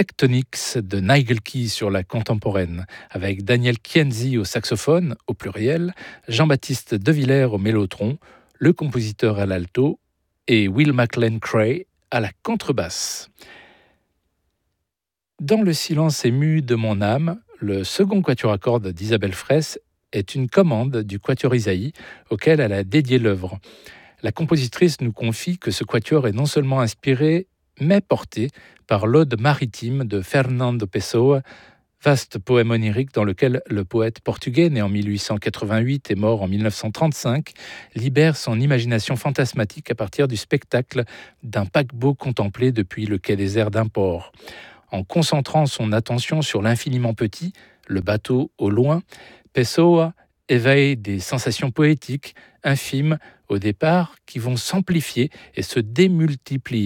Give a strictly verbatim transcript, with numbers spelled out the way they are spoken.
Tectonics de Nigel Key sur la contemporaine, avec Daniel Kienzi au saxophone, au pluriel, Jean-Baptiste Devillers au mélotron, le compositeur à l'alto et Will McLean Cray à la contrebasse. Dans le silence ému de mon âme, le second quatuor à cordes d'Isabelle Fraisse est une commande du quatuor Isaïe auquel elle a dédié l'œuvre. La compositrice nous confie que ce quatuor est non seulement inspiré, mais porté par l'Ode maritime de Fernando Pessoa, vaste poème onirique dans lequel le poète portugais, né en mille huit cent quatre-vingt-huit et mort en mille neuf cent trente-cinq, libère son imagination fantasmatique à partir du spectacle d'un paquebot contemplé depuis le quai désert d'un port. En concentrant son attention sur l'infiniment petit, le bateau au loin, Pessoa éveille des sensations poétiques, infimes au départ, qui vont s'amplifier et se démultiplier